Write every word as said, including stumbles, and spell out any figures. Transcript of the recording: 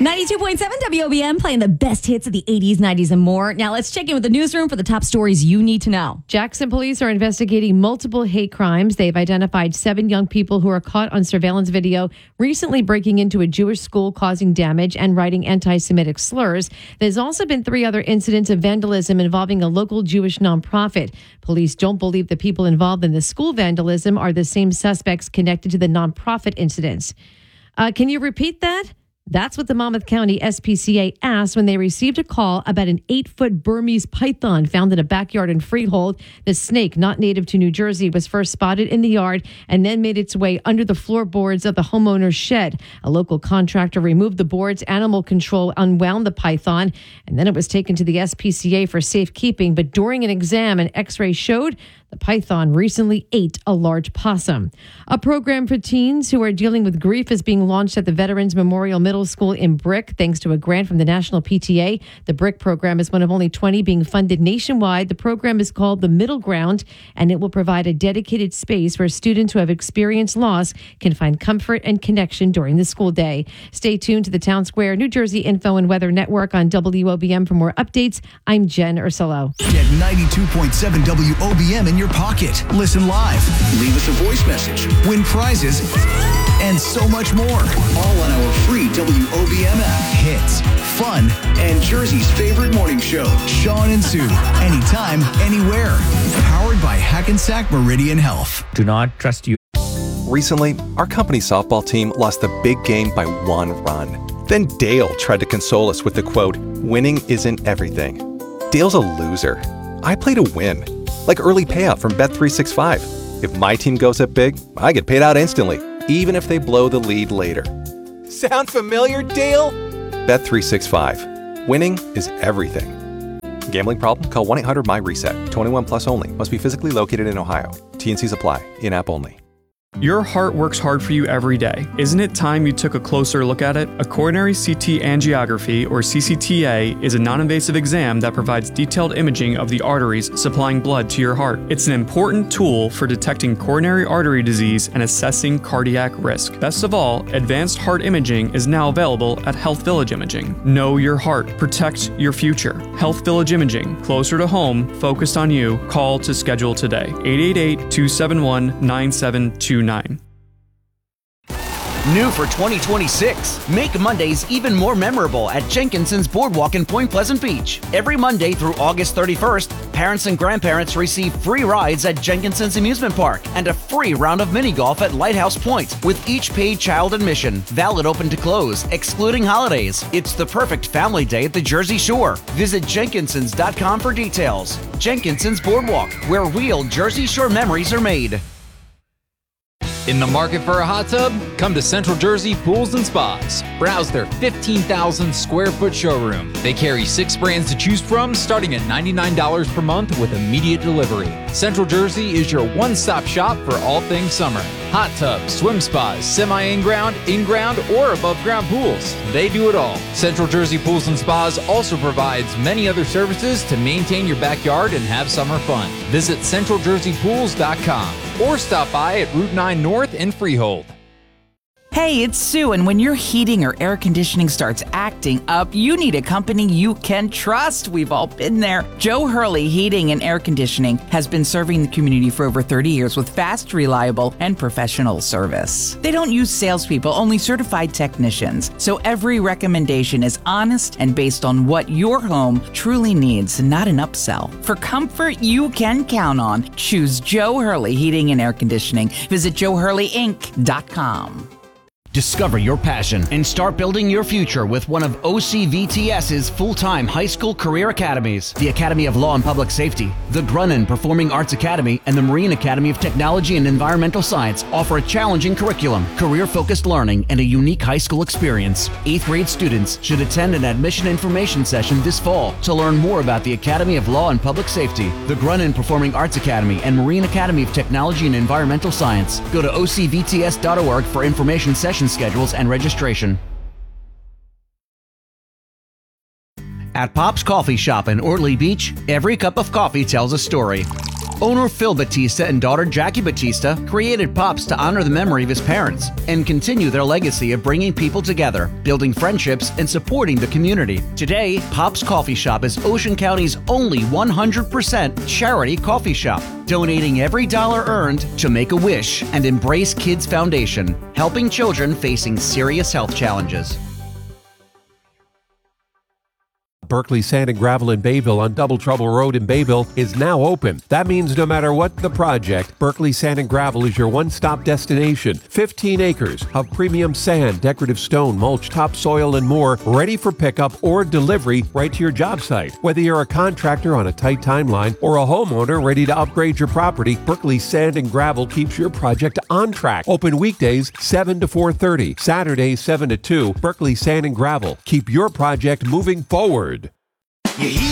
ninety-two point seven W O B M playing the best hits of the eighties, nineties, and more. Now let's check in with the newsroom for the top stories you need to know. Jackson police are investigating multiple hate crimes. They've identified seven young people who are caught on surveillance video recently breaking into a Jewish school, causing damage and writing anti-Semitic slurs. There's also been three other incidents of vandalism involving a local Jewish nonprofit. Police don't believe the people involved in the school vandalism are the same suspects connected to the nonprofit incidents. Uh, can you repeat that? That's what the Monmouth County S P C A asked when they received a call about an eight-foot Burmese python found in a backyard in Freehold. The snake, not native to New Jersey, was first spotted in the yard and then made its way under the floorboards of the homeowner's shed. A local contractor removed the boards. Animal control unwound the python, and then it was taken to the S P C A for safekeeping. But during an exam, an x-ray showed the python recently ate a large possum. A program for teens who are dealing with grief is being launched at the Veterans Memorial Middle School in Brick, thanks to a grant from the National P T A. The Brick program is one of only twenty being funded nationwide. The program is called The Middle Ground, and it will provide a dedicated space where students who have experienced loss can find comfort and connection during the school day. Stay tuned to the Town Square New Jersey Info and Weather Network on W O B M for more updates. I'm Jen Ursulo. Get ninety-two point seven W O B M in your pocket. Listen live. Leave us a voice message. Win prizes. And so much more. All on our free W O B M app. Hits, fun, and Jersey's favorite morning show. Sean and Sue. Anytime, anywhere. Powered by Hackensack Meridian Health. Do not trust you. Recently, our company softball team lost the big game by one run. Then Dale tried to console us with the quote, "Winning isn't everything." Dale's a loser. I play to win. Like early payout from Bet three sixty-five. If my team goes up big, I get paid out instantly, even if they blow the lead later. Sound familiar, Dale? Bet three sixty-five. Winning is everything. Gambling problem? Call one eight hundred M Y reset. twenty-one plus only. Must be physically located in Ohio. T N Cs apply. In-app only. Your heart works hard for you every day. Isn't it time you took a closer look at it? A coronary C T angiography, or C C T A, is a non-invasive exam that provides detailed imaging of the arteries supplying blood to your heart. It's an important tool for detecting coronary artery disease and assessing cardiac risk. Best of all, advanced heart imaging is now available at Health Village Imaging. Know your heart. Protect your future. Health Village Imaging. Closer to home, focused on you. Call to schedule today. eight eight eight, two seven one, nine seven two nine. New for twenty twenty-six, make Mondays even more memorable at Jenkinson's Boardwalk in Point Pleasant Beach. Every Monday through August thirty-first, parents and grandparents receive free rides at Jenkinson's Amusement Park and a free round of mini golf at Lighthouse Point with each paid child admission, valid open to close, excluding holidays. It's the perfect family day at the Jersey Shore. Visit Jenkinsons dot com for details. Jenkinson's Boardwalk, where real Jersey Shore memories are made. In the market for a hot tub? Come to Central Jersey Pools and Spas. Browse their fifteen thousand square foot showroom. They carry six brands to choose from, starting at ninety-nine dollars per month with immediate delivery. Central Jersey is your one-stop shop for all things summer. Hot tubs, swim spas, semi-in-ground, in-ground, or above-ground pools. They do it all. Central Jersey Pools and Spas also provides many other services to maintain your backyard and have summer fun. Visit central jersey pools dot com or stop by at Route nine North in Freehold. Hey, it's Sue, and when your heating or air conditioning starts acting up, you need a company you can trust. We've all been there. Joe Hurley Heating and Air Conditioning has been serving the community for over thirty years with fast, reliable, and professional service. They don't use salespeople, only certified technicians. So every recommendation is honest and based on what your home truly needs, not an upsell. For comfort you can count on, choose Joe Hurley Heating and Air Conditioning. Visit joe hurley inc dot com. Discover your passion and start building your future with one of O C V T S's full-time high school career academies. The Academy of Law and Public Safety, the Grunin Performing Arts Academy, and the Marine Academy of Technology and Environmental Science offer a challenging curriculum, career-focused learning, and a unique high school experience. Eighth grade students should attend an admission information session this fall to learn more about the Academy of Law and Public Safety, the Grunin Performing Arts Academy, and Marine Academy of Technology and Environmental Science. Go to O C V T S dot org for information session schedules and registration. At Pop's Coffee Shop in Ortley Beach, every cup of coffee tells a story. Owner Phil Batista and daughter Jackie Batista created Pops to honor the memory of his parents and continue their legacy of bringing people together, building friendships, and supporting the community. Today, Pops Coffee Shop is Ocean County's only one hundred percent charity coffee shop, donating every dollar earned to Make-A-Wish and Embrace Kids Foundation, helping children facing serious health challenges. Berkeley Sand and Gravel in Bayville on Double Trouble Road in Bayville is now open. That means no matter what the project, Berkeley Sand and Gravel is your one-stop destination. fifteen acres of premium sand, decorative stone, mulch, topsoil, and more, ready for pickup or delivery right to your job site. Whether you're a contractor on a tight timeline or a homeowner ready to upgrade your property, Berkeley Sand and Gravel keeps your project on track. Open weekdays seven to four thirty, Saturdays seven to two. Berkeley Sand and Gravel. Keep your project moving forward.